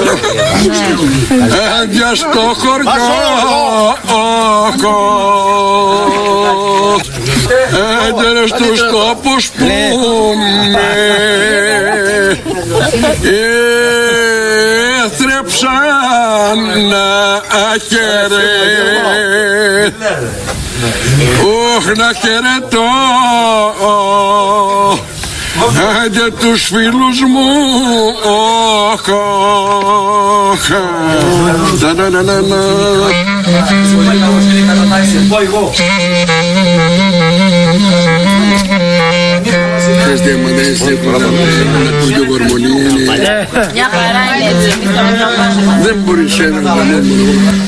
Έντια στο χωριό έντια στους τόπους που με έθρεψαν να χαιρέ. Να χαιρετώ και τους φίλους μου. Δεν μπορείς να